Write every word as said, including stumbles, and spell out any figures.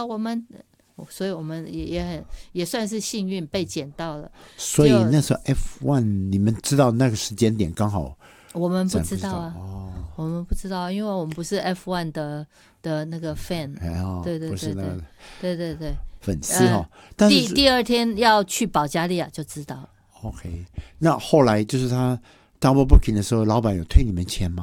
啊，我们，所以我们也也很也算是幸运被捡到了。 所以那时候 F 一 你们知道那个时间点刚好？ 我们不知道啊， 哦、 我们不知道，因为我们不是 F 一 的的那个 fan，、哦、对对对对对对对粉丝哦。呃、但是第第二天要去保加利亚就知道了。 OK， 那后来就是他 double booking 的时候，老板有退你们钱吗？